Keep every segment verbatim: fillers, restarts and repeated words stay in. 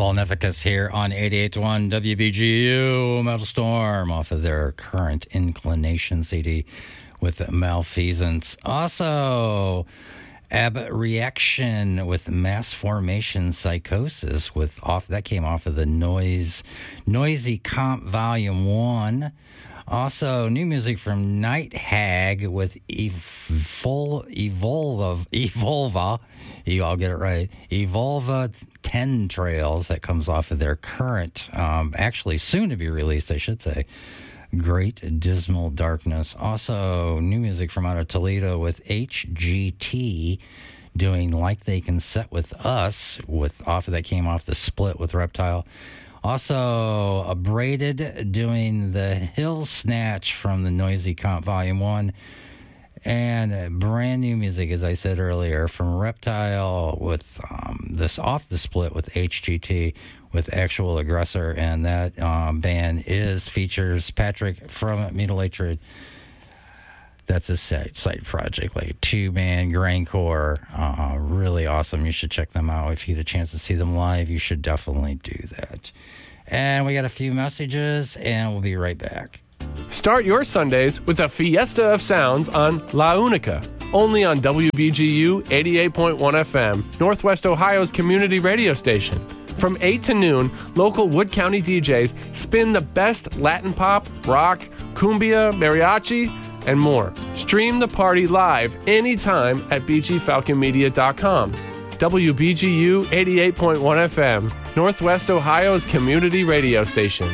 Paul Neficus here on eighty-eight point one W B G U Metal Storm off of their Current Inclination C D with Malfeasance. Also, Ab Reaction with Mass Formation Psychosis with off that came off of the Noise Noisy Comp Volume one. Also, new music from Night Hag with Evol, Evolva, Evolva, you all get it right, Evolva ten Trails, that comes off of their current, um, actually soon to be released, I should say, Great Dismal Darkness. Also, new music from out of Toledo with H G T doing Like They Can Set With Us, with off of that came off the split with Reptile. Also, Abraded doing the Hill Snatch from the Noisy Comp Volume one. And brand new music, as I said earlier, from Reptile with um, this off the split with H G T with Actual Aggressor. And that um, band is features Patrick from Mutilated. That's a side, side project, like two-man grindcore. Uh, really awesome. You should check them out. If you get a chance to see them live, you should definitely do that. And we got a few messages, and we'll be right back. Start your Sundays with a fiesta of sounds on La Unica, only on W B G U eighty-eight point one F M, Northwest Ohio's community radio station. From eight to noon, local Wood County D Js spin the best Latin pop, rock, cumbia, mariachi, and more. Stream the party live anytime at b g falcon media dot com. W B G U eighty-eight point one F M, Northwest Ohio's community radio station.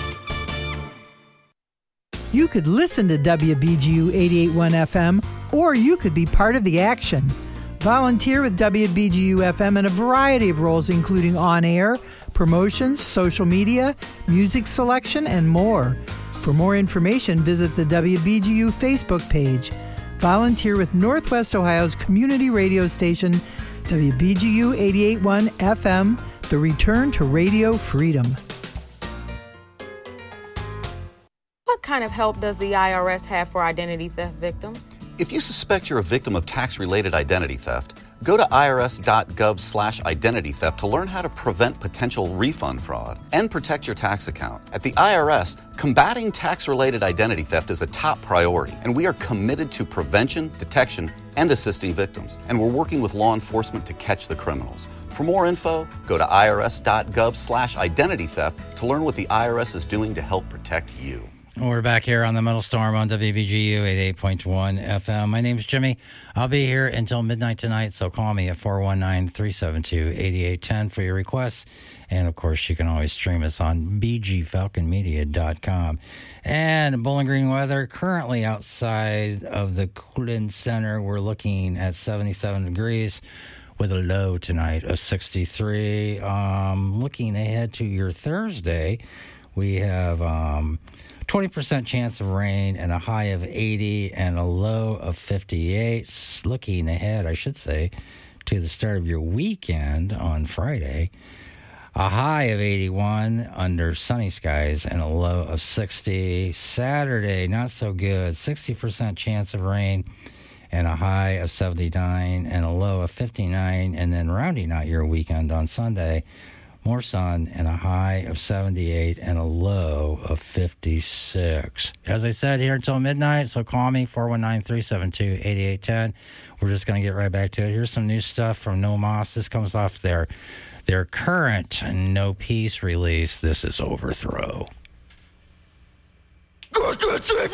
You could listen to W B G U eighty-eight point one F M, or you could be part of the action. Volunteer with W B G U F M in a variety of roles, including on-air, promotions, social media, music selection, and more. For more information, visit the W B G U Facebook page. Volunteer with Northwest Ohio's community radio station, W B G U eighty-eight point one F M, the return to radio freedom. What kind of help does the I R S have for identity theft victims? If you suspect you're a victim of tax-related identity theft, go to I R S dot gov slash identity theft to learn how to prevent potential refund fraud and protect your tax account. At the I R S, combating tax-related identity theft is a top priority, and we are committed to prevention, detection, and assisting victims. And we're working with law enforcement to catch the criminals. For more info, go to I R S dot gov slash identity theft to learn what the I R S is doing to help protect you. We're back here on the Metal Storm on W B G U eighty-eight point one F M. My name's Jimmy. I'll be here until midnight tonight, so call me at four one nine, three seven two, eight eight one zero for your requests. And, of course, you can always stream us on b g falcon media dot com. And Bowling Green weather, currently outside of the Kulin Center, we're looking at seventy-seven degrees with a low tonight of sixty-three. Um, looking ahead to your Thursday, we have... Um, twenty percent chance of rain and a high of eighty and a low of fifty-eight. Looking ahead, I should say, to the start of your weekend on Friday, a high of eighty-one under sunny skies and a low of sixty. Saturday, not so good. sixty percent chance of rain and a high of seventy-nine and a low of fifty-nine. And then rounding out your weekend on Sunday, more sun and a high of seventy-eight and a low of fifty-six. As I said, here until midnight, so call me, four one nine, three seven two, eight eight one zero. We're just going to get right back to it. Here's some new stuff from No Moss. This comes off their, their current No Peace release. This is Overthrow. God, God, save